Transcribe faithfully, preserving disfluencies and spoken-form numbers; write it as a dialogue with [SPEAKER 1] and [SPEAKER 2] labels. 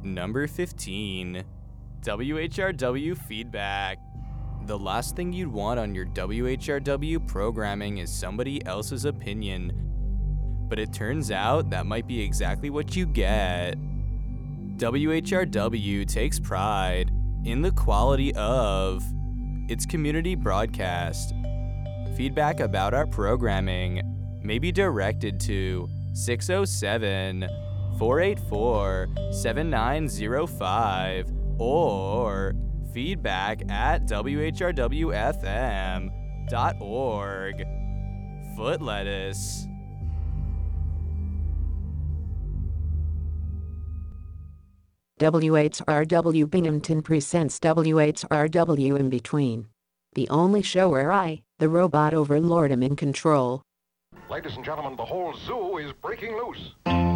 [SPEAKER 1] Number fifteen. W H R W feedback. The last thing you'd want on your W H R W programming is somebody else's opinion. But it turns out that might be exactly what you get. W H R W takes pride in the quality of its community broadcast. Feedback about our programming may be directed to six oh seven, four eight four, seven nine oh five or feedback at w h r w f m dot org. Foot lettuce.
[SPEAKER 2] W H R W Binghamton presents W H R W In Between. The only show where I, the robot overlord, am in control.
[SPEAKER 3] Ladies and gentlemen, the whole zoo is breaking loose.